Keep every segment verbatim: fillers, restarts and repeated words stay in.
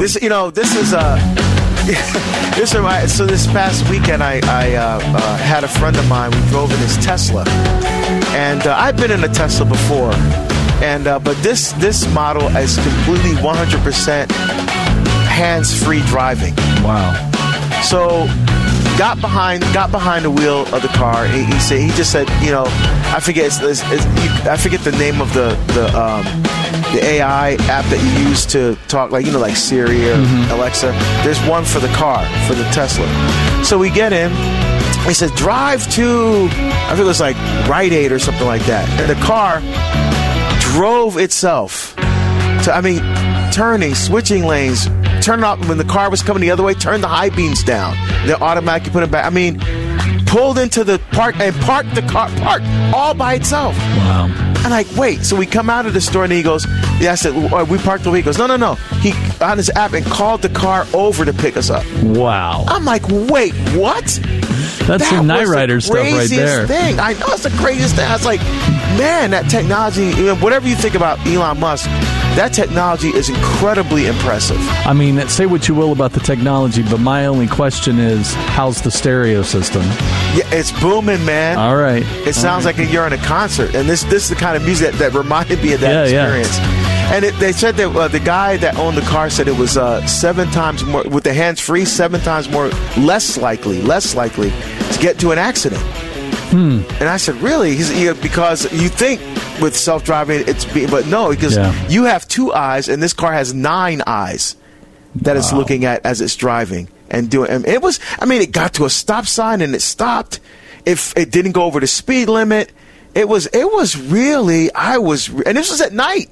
This, you know, this is uh, this is my, so this past weekend I, I uh, uh, had a friend of mine. We drove in his Tesla, and uh, I've been in a Tesla before, and uh, but this this model is completely one hundred percent hands-free driving. Wow. So got behind got behind the wheel of the car. He, he said he just said, you know, I forget it's, it's, it's, you, I forget the name of the the um, the A I app that you use to talk, like, you know, like Siri or mm-hmm. Alexa. There's one for the car, for the Tesla. So we get in. He said, drive to, I think it was like Rite Aid or something like that. And the car drove itself. To, I mean, turning, switching lanes, turn off when the car was coming the other way, turn the high beams down. Then automatically put it back. I mean, pulled into the park and parked the car, parked all by itself. Wow. I'm like, wait. So we come out of the store and he goes, yeah, I said, well, we parked the way. He goes, no, no, no. He, on his app, and called the car over to pick us up. Wow. I'm like, wait, what? That's that some Knight Rider stuff right there. Thing. I know, it's the craziest thing. I was like, man, that technology, you know, whatever you think about Elon Musk, that technology is incredibly impressive. I mean, say what you will about the technology, but my only question is, how's the stereo system? Yeah, it's booming, man. All right. It sounds right. like you're in a concert, and this this is the kind of music that, that reminded me of that yeah, experience. Yeah. And it, they said that uh, the guy that owned the car said it was uh, seven times more, with the hands-free, seven times more, less likely, less likely to get to an accident. Hmm. And I said, really? He's, you know, because you think with self-driving, it's be, but no, because yeah. you have two eyes, and this car has nine eyes that wow. it's looking at as it's driving and doing. And it was, I mean, it got to a stop sign and it stopped. If it didn't go over the speed limit, it was, it was really, I was, and this was at night.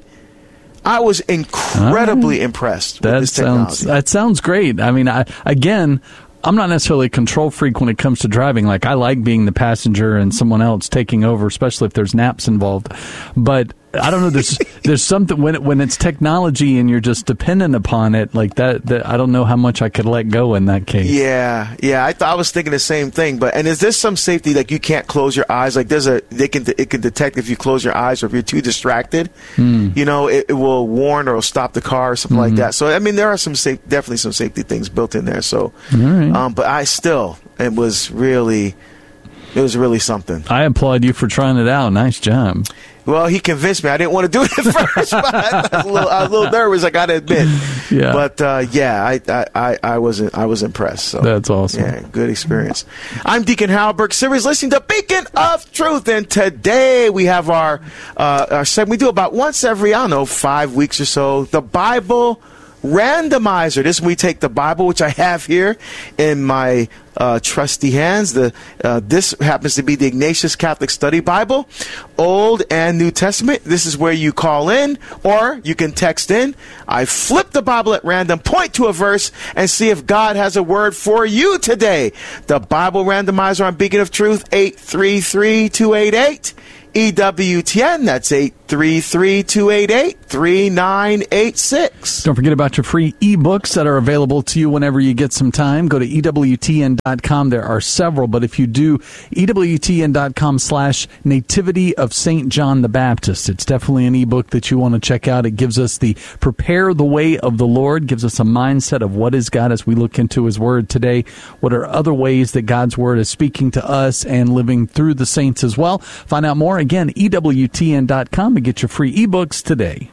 I was incredibly right. impressed that with this technology. Sounds, that sounds great. I mean, I, again, I'm not necessarily a control freak when it comes to driving. Like, I like being the passenger and someone else taking over, especially if there's naps involved. But I don't know. There's there's something when it, when it's technology and you're just dependent upon it like that, that. I don't know how much I could let go in that case. Yeah, yeah. I thought I was thinking the same thing. But and is there some safety, like you can't close your eyes? Like there's a they can it can detect if you close your eyes or if you're too distracted. Mm. You know, it, it will warn or it'll stop the car or something mm-hmm. like that. So I mean, there are some safe, definitely some safety things built in there. So, right. um, but I still it was really it was really something. I applaud you for trying it out. Nice job. Well, he convinced me. I didn't want to do it at first, but I was a little, I was a little nervous, I got to admit. Yeah. But uh, yeah, I, I, I wasn't. I was impressed. So that's awesome. Yeah, good experience. I'm Deacon Harold Burke Sivers, listening to Beacon of Truth, and today we have our uh, our segment. We do about once every I don't know five weeks or so. The Bible Randomizer. This is when we take the Bible, which I have here in my uh, trusty hands. The uh, this happens to be the Ignatius Catholic Study Bible, Old and New Testament. This is where you call in, or you can text in. I flip the Bible at random, point to a verse, and see if God has a word for you today. The Bible Randomizer on Beacon of Truth, eight three three, two eight eight. E W T N, that's eight three three, two eight eight, three nine eight six. Don't forget about your free ebooks that are available to you whenever you get some time. Go to E W T N dot com. There are several, but if you do, E W T N dot com slash Nativity of Saint John the Baptist. It's definitely an ebook that you want to check out. It gives us the Prepare the Way of the Lord, gives us a mindset of what is God as we look into His Word today. What are other ways that God's Word is speaking to us and living through the saints as well? Find out more. Again, E W T N dot com to get your free ebooks today.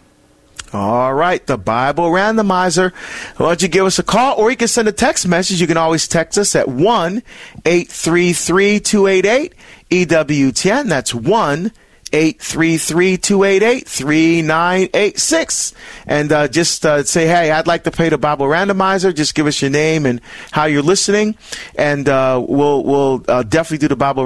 All right, the Bible Randomizer. Why don't you give us a call, or you can send a text message. You can always text us at one eight three three, two eight eight, E W T N. That's one eight three three, two eight eight, three nine eight six. And uh, just uh, say, hey, I'd like to play the Bible Randomizer. Just give us your name and how you're listening, and uh, we'll we'll uh, definitely do the Bible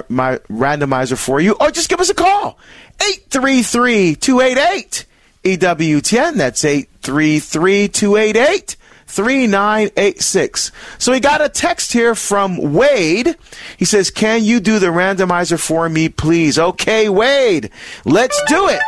Randomizer for you. Or just give us a call, eight three three, two eight eight, E W T N. That's eight three three, two eight eight, three nine eight six. So we got a text here from Wade. He says, can you do the randomizer for me, please? Okay, Wade, let's do it.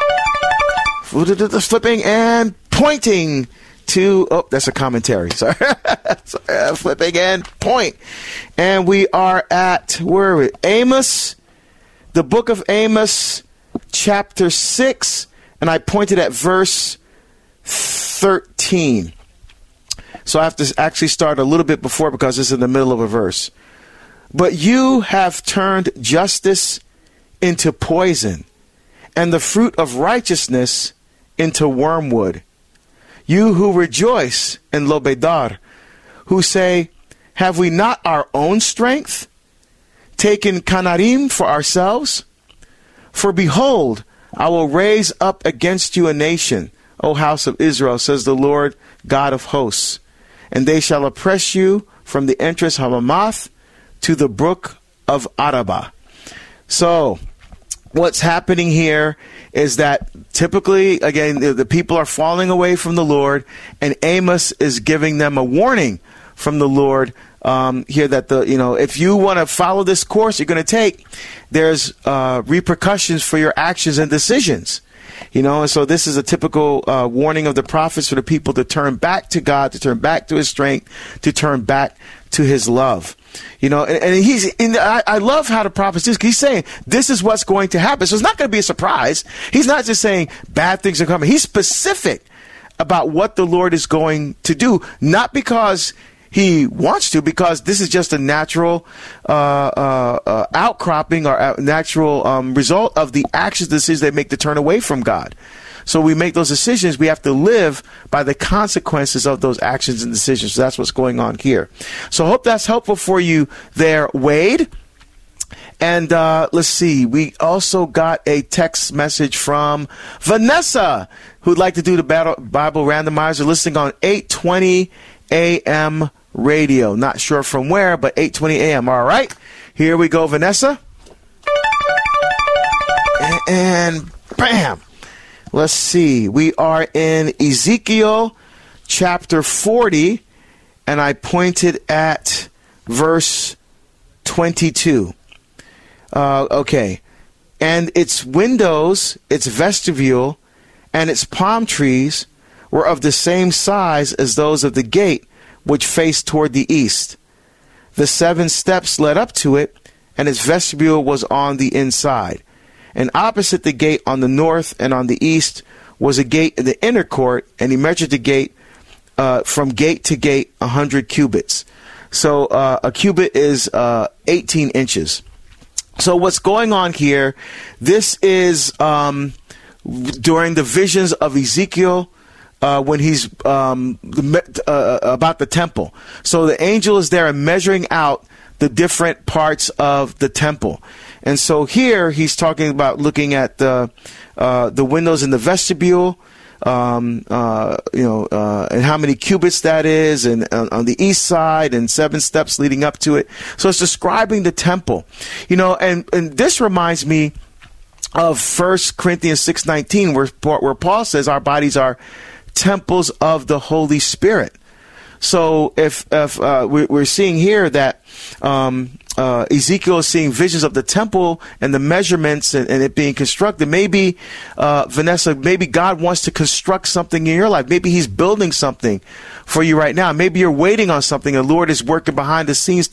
Flipping and pointing to, oh, that's a commentary. Sorry. Sorry. Flipping and point. And we are at, where are we? Amos, the book of Amos, chapter six. And I pointed at verse thirteen. So I have to actually start a little bit before because it's in the middle of a verse. But you have turned justice into poison, and the fruit of righteousness into wormwood. You who rejoice in Lobedar, who say, have we not our own strength, taken Canarim for ourselves? For behold, I will raise up against you a nation, O house of Israel, says the Lord God of hosts, and they shall oppress you from the entrance of Hamath to the brook of Arabah. So, what's happening here is that typically, again, the, the people are falling away from the Lord, and Amos is giving them a warning from the Lord um, here that the you know if you want to follow this course you're going to take, there's uh, repercussions for your actions and decisions. You know, and so this is a typical uh, warning of the prophets for the people to turn back to God, to turn back to His strength, to turn back to His love. You know, and, and he's. And I, I love how the prophet is. He's saying this is what's going to happen. So it's not going to be a surprise. He's not just saying bad things are coming. He's specific about what the Lord is going to do, not because He wants to, because this is just a natural uh, uh, uh, outcropping or a natural um, result of the actions, decisions they make to turn away from God. So we make those decisions. We have to live by the consequences of those actions and decisions. So that's what's going on here. So I hope that's helpful for you there, Wade. And uh, let's see. We also got a text message from Vanessa, who'd like to do the Bible Randomizer, listening on eight twenty A M radio. Not sure from where, but eight twenty A M. All right. Here we go, Vanessa. And, and bam. Let's see. We are in Ezekiel chapter forty, and I pointed at verse twenty-two. Uh, okay. And its windows, its vestibule, and its palm trees were of the same size as those of the gate which faced toward the east. The seven steps led up to it, and its vestibule was on the inside. And opposite the gate on the north and on the east was a gate in the inner court, and he measured the gate uh, from gate to gate a hundred cubits. So uh, a cubit is uh, eighteen inches. So what's going on here, this is um, during the visions of Ezekiel, Uh, when he's um, uh, about the temple. So the angel is there and measuring out the different parts of the temple. And so here he's talking about looking at the uh, the windows in the vestibule, um, uh, you know, uh, and how many cubits that is, and uh, on the east side, and seven steps leading up to it. So it's describing the temple, you know, and, and this reminds me of First Corinthians six nineteen, where where Paul says our bodies are temples of the Holy Spirit. So if, if uh, we're seeing here that um, uh, Ezekiel is seeing visions of the temple and the measurements and, and it being constructed, maybe, uh, Vanessa, maybe God wants to construct something in your life. Maybe He's building something for you right now. Maybe you're waiting on something. The Lord is working behind the scenes